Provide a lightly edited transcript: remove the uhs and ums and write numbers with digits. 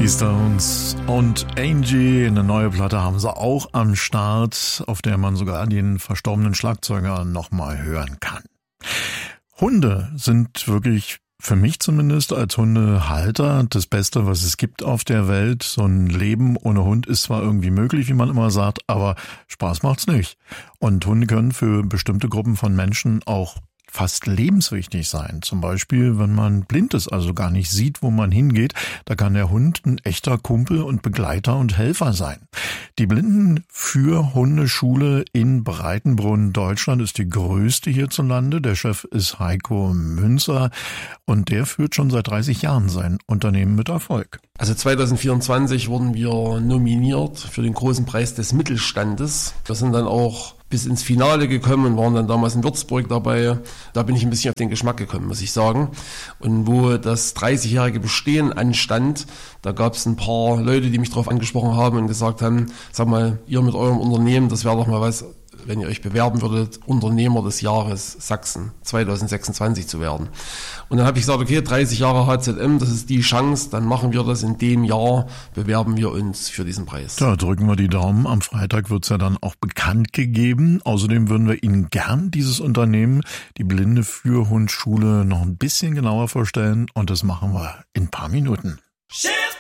Die Stones und Angie, eine neue Platte haben sie auch am Start, auf der man sogar den verstorbenen Schlagzeuger nochmal hören kann. Hunde sind wirklich, für mich zumindest als Hundehalter, das Beste, was es gibt auf der Welt. So ein Leben ohne Hund ist zwar irgendwie möglich, wie man immer sagt, aber Spaß macht's nicht. Und Hunde können für bestimmte Gruppen von Menschen auch fast lebenswichtig sein. Zum Beispiel, wenn man blind ist, also gar nicht sieht, wo man hingeht, da kann der Hund ein echter Kumpel und Begleiter und Helfer sein. Die Blindenführhundeschule in Breitenbrunn, Deutschland, ist die größte hierzulande. Der Chef ist Heiko Münzer und der führt schon seit 30 Jahren sein Unternehmen mit Erfolg. Also 2024 wurden wir nominiert für den großen Preis des Mittelstandes. Wir sind dann auch bis ins Finale gekommen und waren dann damals in Würzburg dabei. Da bin ich ein bisschen auf den Geschmack gekommen, muss ich sagen. Und wo das 30-jährige Bestehen anstand, da gab es ein paar Leute, die mich darauf angesprochen haben und gesagt haben, sag mal, ihr mit eurem Unternehmen, das wäre doch mal was, wenn ihr euch bewerben würdet, Unternehmer des Jahres Sachsen 2026 zu werden. Und dann habe ich gesagt, okay, 30 Jahre HZM, das ist die Chance, dann machen wir das in dem Jahr, bewerben wir uns für diesen Preis. Da drücken wir die Daumen. Am Freitag wird's ja dann auch bekannt gegeben. Außerdem würden wir Ihnen gern dieses Unternehmen, die Blindenführhundschule, noch ein bisschen genauer vorstellen und das machen wir in ein paar Minuten.